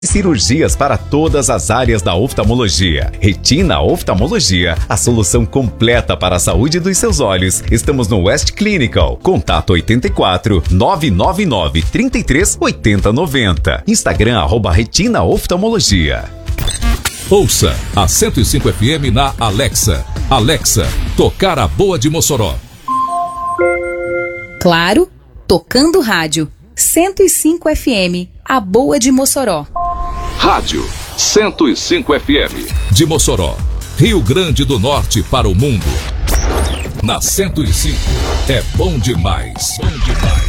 Cirurgias para todas as áreas da oftalmologia. Retina Oftalmologia, a solução completa para a saúde dos seus olhos. Estamos no West Clinical. Contato 84 999 33 80 90. Instagram @Retina Oftalmologia. Ouça a 105 FM na Alexa. Alexa, tocar a boa de Mossoró. Claro, tocando rádio. 105 FM, a boa de Mossoró. Rádio 105 FM. De Mossoró, Rio Grande do Norte para o mundo. Na 105, é bom demais. Bom demais.